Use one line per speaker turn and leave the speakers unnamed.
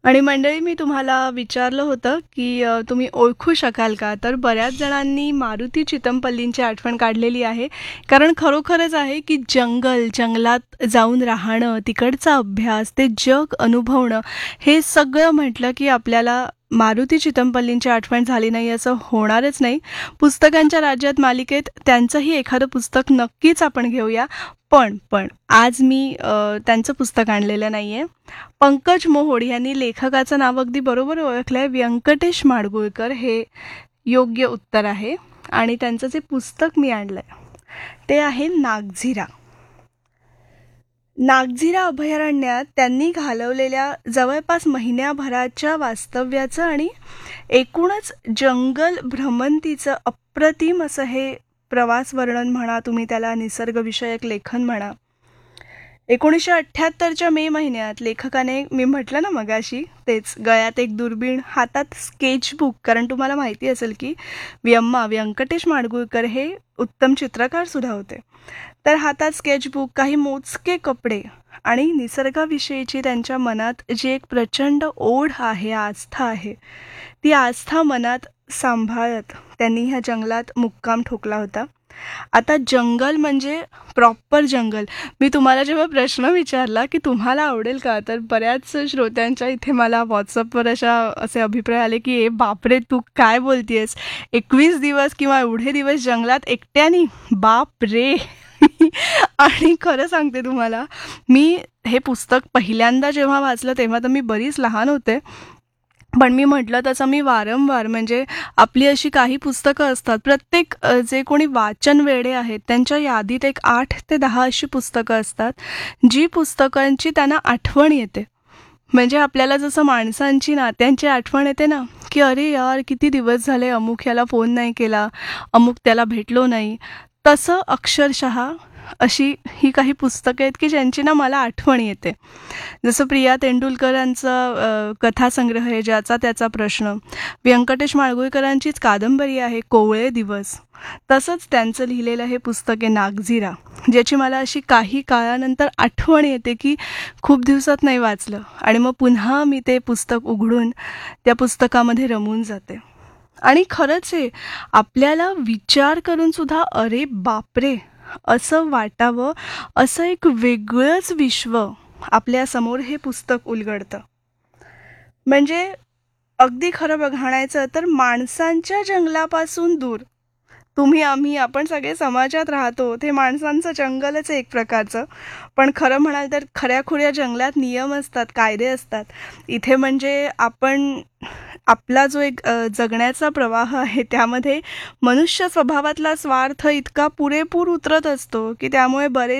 आणि मंडळी, मी तुम्हाला विचारलं होतं की तुम्ही ओळखू शकाल का? तर बऱ्याच जणांनी मारुती चितमपल्लींची आठवण काढलेली आहे. कारण खरोखरच आहे की जंगलात जाऊन राहणं, तिकडचा अभ्यास, ते जग अनुभवणं, हे सगळं म्हटलं की आपल्याला मारुती चितमपल्लींची आठवण झाली नाही असं होणारच नाही. पुस्तकांच्या राज्यात मालिकेत त्यांचंही एखादं पुस्तक नक्कीच आपण घेऊया. पण आज मी त्यांचं पुस्तक आणलेलं नाहीये. पंकज मोहोड यांनी लेखकाचं नाव अगदी बरोबर ओळखलंय. व्यंकटेश माडगूळकर हे योग्य उत्तर आहे. आणि त्यांचं जे पुस्तक मी आणलंय ते आहे नागझिरा. नागझिरा अभयारण्यात त्यांनी घालवलेल्या जवळपास महिन्याभराच्या वास्तव्याचं आणि एकूणच जंगल भ्रमंतीचं अप्रतिम असं हे प्रवास वर्णन म्हणा, तुम्ही त्याला निसर्गविषयक लेखन म्हणा. 1978च्या मे महिन्यात लेखकाने, मी म्हटलं ना मगाशी तेच, गळ्यात एक दुर्बीण, हातात स्केचबुक, कारण तुम्हाला माहिती असेल की व्यंकटेश माडगूळकर हे उत्तम चित्रकार सुद्धा होते. तर हातात स्केचबुक, काही मोजके कपडे आणि निसर्गाविषयीची त्यांच्या मनात जी एक प्रचंड ओढ आहे, आस्था आहे, ती आस्था मनात सांभाळत त्यांनी ह्या जंगलात मुक्काम ठोकला होता. आता जंगल म्हणजे प्रॉपर जंगल. मी तुम्हाला जेव्हा प्रश्न विचारला की तुम्हाला आवडेल का, तर बऱ्याच श्रोत्यांच्या इथे मला व्हॉट्सअपवर असे अभिप्राय आले की ए बापरे, तू काय बोलतेस, 21 दिवस किंवा एवढे दिवस जंगलात एकट्यानी, बाप रे. आणि खरं सांगते तुम्हाला, मी हे पुस्तक पहिल्यांदा जेव्हा वाचलं तेव्हा तर मी बरीच लहान होते. पण मी म्हटलं तसं मी वारंवार, म्हणजे आपली अशी काही पुस्तकं असतात, प्रत्येक जे कोणी वाचन वेडे आहेत त्यांच्या यादीत एक 8 ते 10 अशी पुस्तकं असतात जी पुस्तकांची त्यांना आठवण येते. म्हणजे आपल्याला जसं माणसांची, नात्यांची आठवण येते ना, की अरे यार, किती दिवस झाले अमुक याला फोन नाही केला, अमुक त्याला भेटलो नाही, तसं अक्षरशः अशी ही काही पुस्तकं आहेत की ज्यांची ना मला आठवण येते. जसं प्रिया तेंडुलकरांचं कथासंग्रह आहे ज्याचा त्याचा प्रश्न, व्यंकटेश माडगूळकरांचीच कादंबरी आहे कोवळे दिवस, तसंच त्यांचं लिहिलेलं हे पुस्तक आहे नागझिरा, ज्याची मला अशी काही काळानंतर आठवण येते की खूप दिवसात नाही वाचलं आणि मग पुन्हा मी ते पुस्तक उघडून त्या पुस्तकामध्ये रमून जाते. आणि खरंच आहे, आपल्याला विचार करून सुद्धा अरे बापरे असं वाटावं, असं एक वेगळंच विश्व आपल्यासमोर हे पुस्तक उलगडतं. म्हणजे अगदी खरं म्हणायचं तर माणसांच्या जंगलापासून दूर, आपण सगळे समाजात राहतो, ते माणसांचं जंगलच आहे एक प्रकारचं. पण खरं म्हणाल तर खऱ्याखुऱ्या जंगलात नियम असतात, कायदे असतात. इथे म्हणजे आपला जो एक जगण्याचा प्रवाह आहे त्यामध्ये मनुष्य स्वभावातला स्वार्थ इतका पुरेपूर उतरत असतो की त्यामुळे बरेच